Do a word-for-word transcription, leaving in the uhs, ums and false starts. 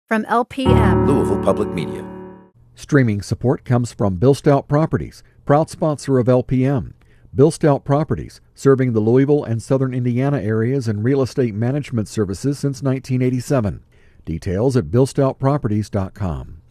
From L P M, Louisville Public Media. Streaming support comes from Bill Stout Properties, proud sponsor of L P M. Bill Stout Properties, serving the Louisville and southern Indiana areas in real estate management services since nineteen eighty-seven. Details at bill stout properties dot com.